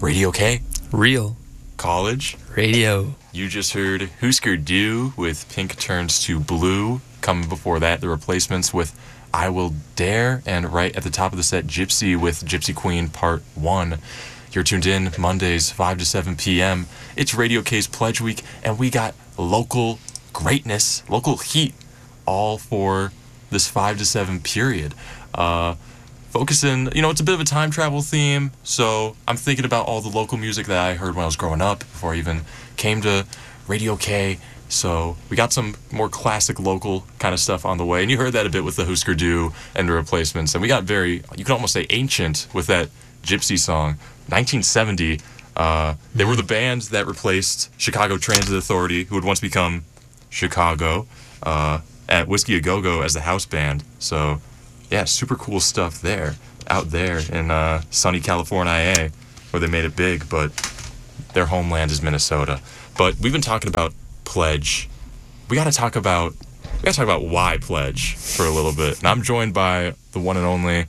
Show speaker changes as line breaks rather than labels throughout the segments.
Radio K,
Real
College.
Radio.
You just heard Husker Du with Pink Turns to Blue. Coming before that, the replacements with I Will Dare. And right at the top of the set, Gypsy with Gypsy Queen Part 1. You're tuned in Mondays, 5 to 7 p.m. It's Radio K's Pledge Week, and we got local greatness, local heat, all for this 5 to 7 period. Focusing, it's a bit of a time travel theme, so I'm thinking about all the local music that I heard when I was growing up before I even came to Radio K. So we got some more classic local kind of stuff on the way, and you heard that a bit with the Husker Du and the replacements, and we got very, you could almost say ancient with that Gypsy song. 1970, they were the band that replaced Chicago Transit Authority, who had once become Chicago, at Whiskey A Go-Go as the house band. So yeah, super cool stuff there, out there in sunny California, where they made it big, but their homeland is Minnesota. But we've been talking about Pledge. We gotta talk about why Pledge for a little bit. And I'm joined by the one and only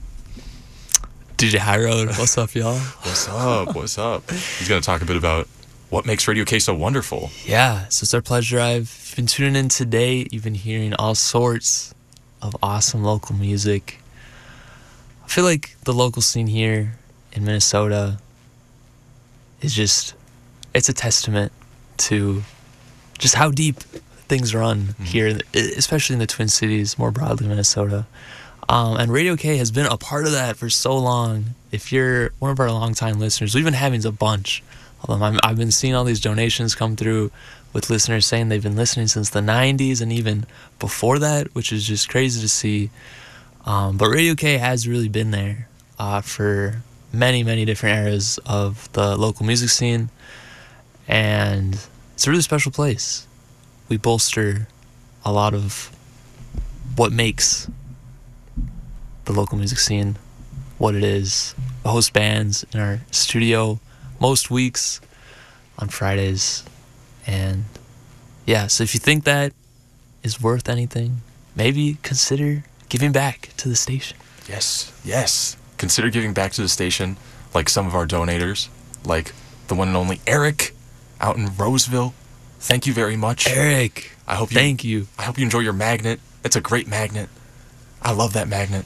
DJ High Road. What's up, y'all?
What's up? He's gonna talk a bit about what makes Radio K so wonderful.
Yeah, so it's our Pledge Drive. If you've been tuning in today, you've been hearing all sorts of awesome local music. I feel like the local scene here in Minnesota is it's a testament to just how deep things run here, especially in the Twin Cities, more broadly Minnesota. And Radio K has been a part of that for so long. If you're one of our longtime listeners, we've been having a bunch of them. I've been seeing all these donations come through with listeners saying they've been listening since the 90s and even before that, which is just crazy to see. But Radio K has really been there for many, many different eras of the local music scene. And it's a really special place. We bolster a lot of what makes the local music scene what it is. I host bands in our studio most weeks on Fridays. And yeah, so if you think that is worth anything, maybe consider giving back to the station.
Yes. Consider giving back to the station, like some of our donators, like the one and only Eric out in Roseville. Thank you very much,
Eric. Thank you.
I hope you enjoy your magnet. It's a great magnet. I love that magnet.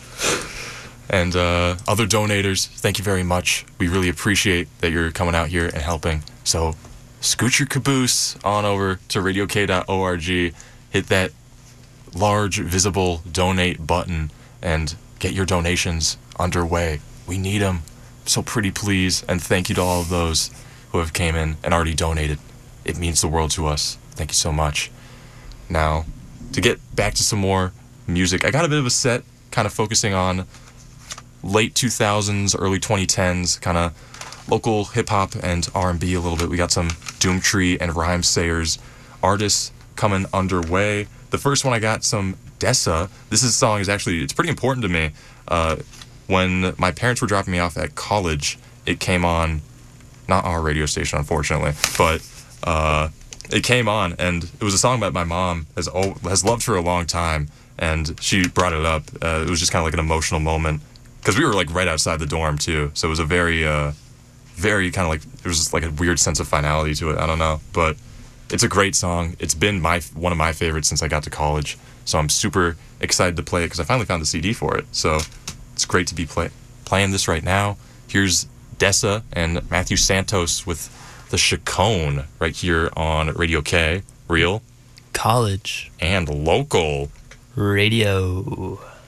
And other donators, thank you very much. We really appreciate that you're coming out here and helping. So scoot your caboose on over to radiok.org, hit that large visible donate button, and get your donations underway. We need them. So pretty please, and thank you to all of those who have came in and already donated. It means the world to us. Thank you so much. Now, to get back to some more music, I got a bit of a set kind of focusing on late 2000s, early 2010s, kind of local hip-hop and R&B a little bit. We got some Doomtree and Rhymesayers artists coming underway. The first one I got, some Dessa. This song is actually, it's pretty important to me. When my parents were dropping me off at college, it came on, not our radio station, unfortunately, but it came on, and it was a song that my mom has loved for a long time, and she brought it up. It was just kind of like an emotional moment, because we were like right outside the dorm too, so it was a very kind of like, there was just like a weird sense of finality to it. I don't know, but it's a great song. It's been one of my favorites since I got to college, so I'm super excited to play it because I finally found the CD for it. So it's great to be playing this right now. Here's Dessa and Matthew Santos with the Chacon right here on Radio K, Real
College
and Local
Radio.